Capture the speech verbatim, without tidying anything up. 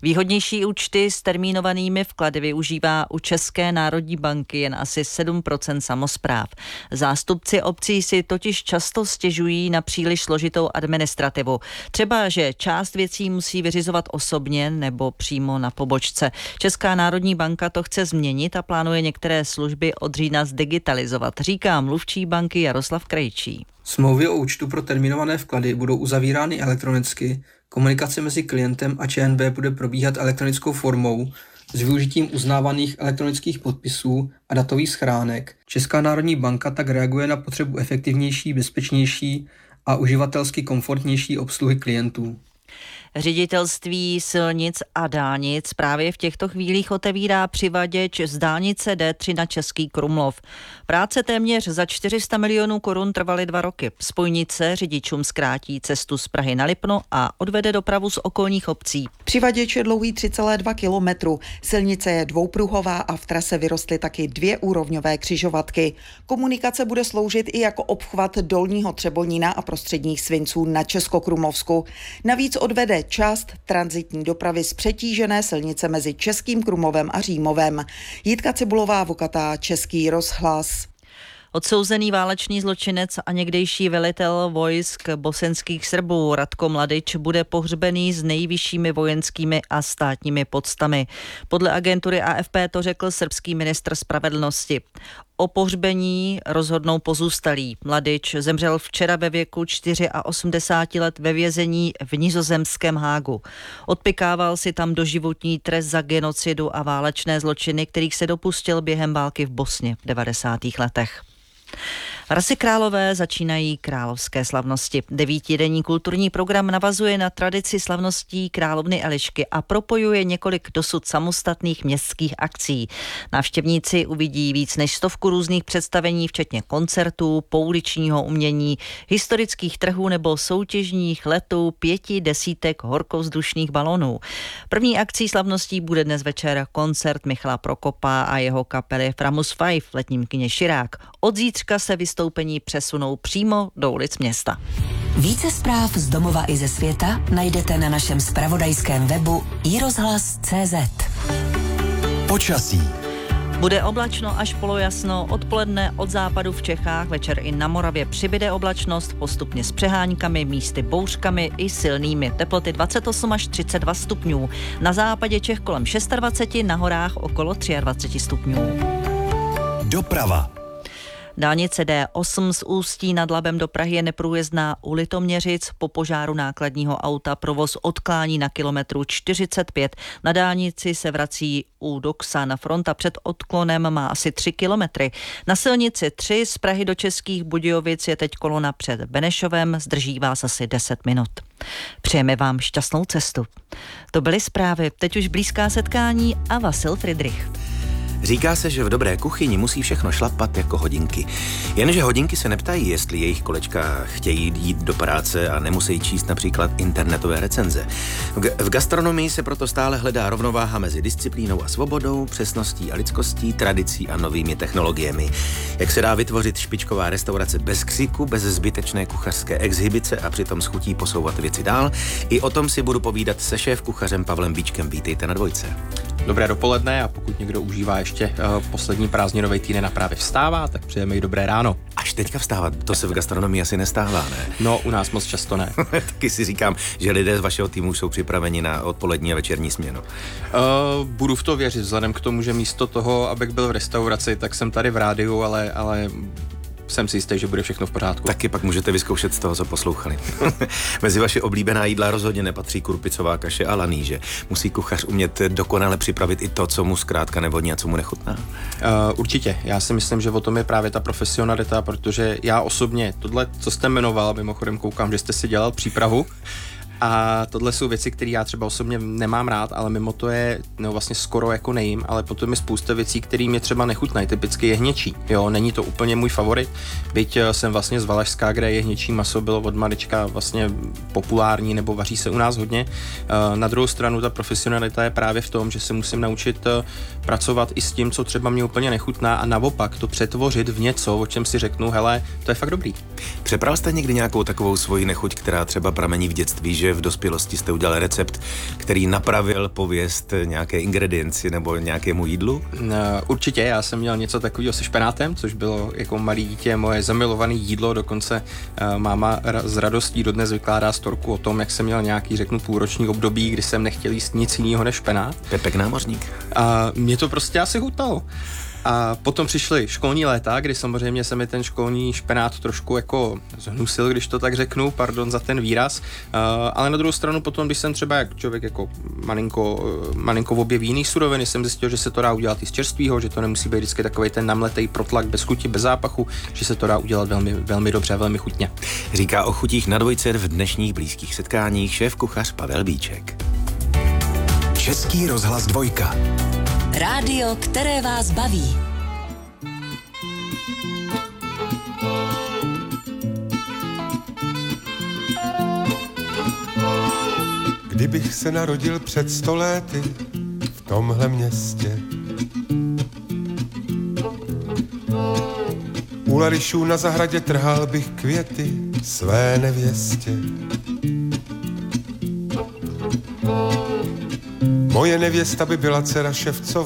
Výhodnější účty s termínovanými vklady využívá u České národní banky jen asi sedm procent samospráv. Zástupci obcí si totiž často stěžují na příliš složitou administrativu. Třeba, že část věcí musí vyřizovat osobně nebo přímo na pobočce. Česká národní banka to chce změnit a plánuje některé služby od října zdigitalizovat, říká mluvčí banky Jaroslav Krejčí. Smlouvy o účtu pro termínované vklady budou uzavírány elektronicky, komunikace mezi klientem a ČNB bude probíhat elektronickou formou s využitím uznávaných elektronických podpisů a datových schránek. Česká národní banka tak reaguje na potřebu efektivnější, bezpečnější a uživatelsky komfortnější obsluhy klientů. Ředitelství silnic a dálnic právě v těchto chvílích otevírá přivaděč z dálnice D tři na Český Krumlov. Práce téměř za čtyři sta milionů korun trvaly dva roky. Spojnice řidičům zkrátí cestu z Prahy na Lipno a odvede dopravu z okolních obcí. Přivaděč je dlouhý tři celé dva kilometru. Silnice je dvoupruhová a v trase vyrostly taky dvě úrovňové křižovatky. Komunikace bude sloužit i jako obchvat Dolního Třebonína a Prostředních Svinců na Českokrumlovsku. Navíc odvede část tranzitní dopravy z přetížené silnice mezi Českým Krumlovem a Římovem. Jitka Cibulová, Vokatá, Český rozhlas. Odsouzený válečný zločinec a někdejší velitel vojsk bosenských Srbů Ratko Mladič bude pohřbený s nejvyššími vojenskými a státními poctami. Podle agentury A F P to řekl srbský ministr spravedlnosti. O pohřbení rozhodnou pozůstalí. Mladič zemřel včera ve věku osmdesáti čtyř let ve vězení v nizozemském Hágu. Odpykával si tam doživotní trest za genocidu a válečné zločiny, kterých se dopustil během války v Bosně v devadesátých letech. Rasy Králové začínají královské slavnosti. Devítidenní kulturní program navazuje na tradici slavností královny Elišky a propojuje několik dosud samostatných městských akcí. Návštěvníci uvidí víc než stovku různých představení, včetně koncertů, pouličního umění, historických trhů nebo soutěžních letů pěti desítek horkovzdušných balonů. První akcí slavností bude dnes večer koncert Michala Prokopa a jeho kapely Framus Five v letním kině Širák. Od zítřka se vystoupení přesunou přímo do ulic města. Více zpráv z domova i ze světa najdete na našem zpravodajském webu i rozhlas tečka cé zet. Počasí. Bude oblačno až polojasno, odpoledne od západu v Čechách, večer i na Moravě přibyde oblačnost, postupně s přeháňkami, místy bouřkami i silnými. Teploty dvacet osm až třicet dva stupňů. Na západě Čech kolem dvacet šest, na horách okolo dvacet tři stupňů. Doprava. Dálnice D osm z Ústí nad Labem do Prahy je neprůjezdná u Litoměřic. Po požáru nákladního auta provoz odklání na kilometru čtyřicet pět. Na dálnici se vrací u Doxan. Fronta před odklonem má asi tři kilometry. Na silnici tři z Prahy do Českých Budějovic je teď kolona před Benešovem. Zdrží vás asi deset minut. Přejeme vám šťastnou cestu. To byly zprávy. Teď už blízká setkání a Vasil Fridrich. Říká se, že v dobré kuchyni musí všechno šlapat jako hodinky. Jenže hodinky se neptají, jestli jejich kolečka chtějí jít do práce a nemusí číst například internetové recenze. V gastronomii se proto stále hledá rovnováha mezi disciplínou a svobodou, přesností a lidskostí, tradicí a novými technologiemi. Jak se dá vytvořit špičková restaurace bez křiku, bez zbytečné kuchařské exhibice a přitom s chutí posouvat věci dál? I o tom si budu povídat se šéf-kuchařem Pavlem Víčkem. Vítejte na Dvojce. Dobré dopoledne a pokud někdo užívá ještě uh, poslední prázdninový týden a právě vstává, tak přejeme i dobré ráno. Až teďka vstávat, to se v gastronomii asi nestává, ne? No, u nás moc často ne. Taky si říkám, že lidé z vašeho týmu jsou připraveni na odpolední a večerní směnu. Uh, budu v to věřit, vzhledem k tomu, že místo toho, abych byl v restauraci, tak jsem tady v rádiu, ale, ale jsem si jistý, že bude všechno v pořádku. Taky pak můžete vyzkoušet z toho, co poslouchali. Mezi vaše oblíbená jídla rozhodně nepatří kurpicová kaše a laníže. Musí kuchař umět dokonale připravit i to, co mu zkrátka nevodí a co mu nechutná? Uh, určitě. Já si myslím, že o tom je právě ta profesionalita, protože já osobně, tohle, co jste jmenoval, mimochodem koukám, že jste si dělal přípravu, a tohle jsou věci, které já třeba osobně nemám rád, ale mimo to je no vlastně skoro jako nejím, ale potom je spousta věcí, které mě třeba nechutnají, typicky jehněčí. Jo, není to úplně můj favorit, byť jsem vlastně z Valašská, kde jehněčí maso bylo od malička vlastně populární nebo vaří se u nás hodně. Na druhou stranu ta profesionalita je právě v tom, že se musím naučit pracovat i s tím, co třeba mě úplně nechutná a naopak to přetvořit v něco, o čem si řeknu, hele, to je fakt dobrý. Přepral jste někdy nějakou takovou svoji nechuť, která třeba pramení v dětství, že že v dospělosti jste udělal recept, který napravil pověst nějaké ingredienci nebo nějakému jídlu? No, určitě, já jsem měl něco takového se špenátem, což bylo jako malý dítě moje zamilované jídlo, dokonce uh, máma ra- s radostí dodnes vykládá storku o tom, jak jsem měl nějaký, řeknu, půlroční období, kdy jsem nechtěl jíst nic jiného než špenát. Pepek námořník. A mě to prostě asi chutnalo. A potom přišly školní léta, kdy samozřejmě se mi ten školní špenát trošku jako zhnusil, když to tak řeknu, pardon za ten výraz, uh, ale na druhou stranu potom, když jsem třeba jak člověk jako malinko, malinko objeví jiný suroviny, jsem zjistil, že se to dá udělat i z čerstvýho, že to nemusí být vždycky takovej ten namletej protlak bez chuti, bez zápachu, že se to dá udělat velmi, velmi dobře, velmi chutně. Říká o chutích na dvojce v dnešních blízkých setkáních šéf kuchař Pavel Bíček. Český rozhlas dvojka. Rádio, které vás baví. Kdybych se narodil před sto lety v tomhle městě, u Larišů na zahradě trhal bych květy své nevěstě. Moje nevěsta by byla dcera Ševcova.